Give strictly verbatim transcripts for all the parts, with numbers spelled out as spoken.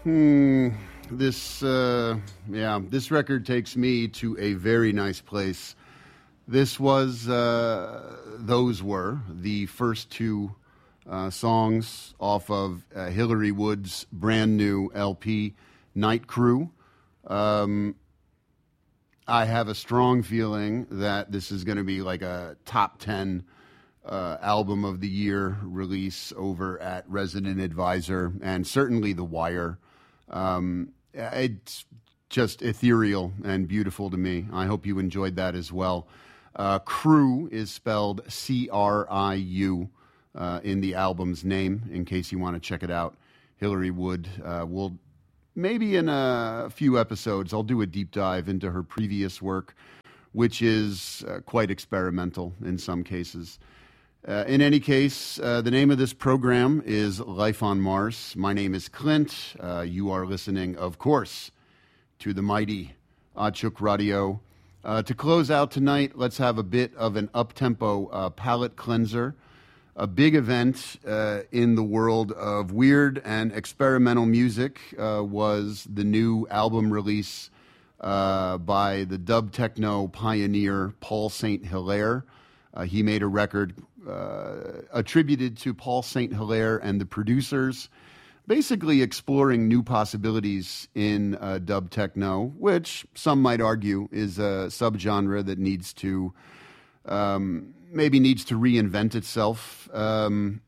Hmm. This, uh, yeah, this record takes me to a very nice place. This was, uh, those were the first two uh, songs off of uh, Hillary Wood's brand new L P, Night Crew. Um, I have a strong feeling that this is going to be like a top ten uh, album of the year release over at Resident Advisor and certainly The Wire. Um, it's just ethereal and beautiful to me. I hope you enjoyed that as well. Uh, Crew is spelled C R I U uh, in the album's name, in case you want to check it out. Hillary Wood uh, will, maybe in a few episodes, I'll do a deep dive into her previous work, which is uh, quite experimental in some cases. Uh, in any case, uh, the name of this program is Life on Mars. My name is Clint. Uh, you are listening, of course, to the mighty Achuk Radio. Uh, to close out tonight, let's have a bit of an up-tempo uh, palate cleanser. A big event uh, in the world of weird and experimental music uh, was the new album release uh, by the dub techno pioneer Paul Saint Hilaire. Uh, he made a record uh, attributed to Paul Saint Hilaire and the producers, basically exploring new possibilities in uh, dub techno, which some might argue is a subgenre that needs to um, maybe needs to reinvent itself. Um,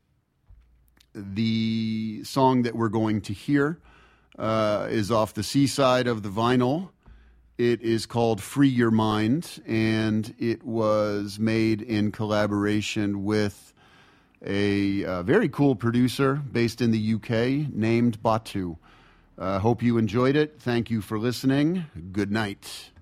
the song that we're going to hear uh, is off the C side of the vinyl. It is called Free Your Mind, and it was made in collaboration with a uh, very cool producer based in the U K named Batu. Uh, hope you enjoyed it. Thank you for listening. Good night.